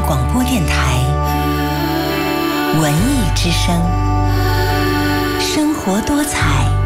广播电台，文艺之声，生活多彩。